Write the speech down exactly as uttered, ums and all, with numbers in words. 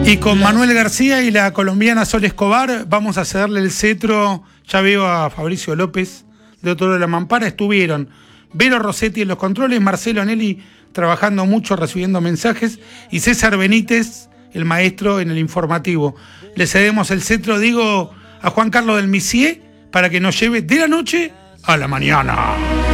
Y con Manuel García y la colombiana Sol Escobar vamos a cederle el cetro. Ya veo a Fabricio López de Otro de la Mampara. Estuvieron Vero Rossetti en los controles, Marcelo Anelli trabajando mucho, recibiendo mensajes, y César Benítez, el maestro, en el informativo. Le cedemos el cetro, digo, a Juan Carlos del Misier para que nos lleve de la noche a la mañana.